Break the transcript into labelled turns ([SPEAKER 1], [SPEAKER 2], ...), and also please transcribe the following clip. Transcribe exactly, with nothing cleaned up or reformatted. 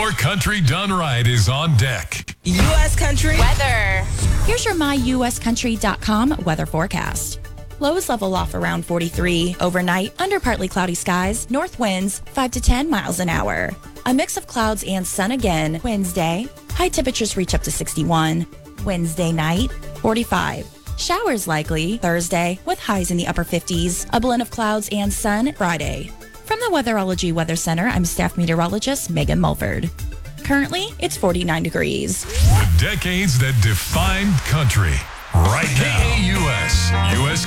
[SPEAKER 1] More country done right is on deck.
[SPEAKER 2] U S Country
[SPEAKER 3] Weather.
[SPEAKER 4] Here's your my U S country dot com weather forecast. Lows level off around forty-three. Overnight, under partly cloudy skies, north winds five to ten miles an hour. A mix of clouds and sun again Wednesday. High temperatures reach up to sixty-one. Wednesday night, forty-five. Showers likely Thursday with highs in the upper fifties. A blend of clouds and sun Friday. From the Weatherology Weather Center, I'm staff meteorologist Megan Mulford. Currently, it's forty-nine degrees.
[SPEAKER 1] The decades that defined country. Right now. K A U S. U S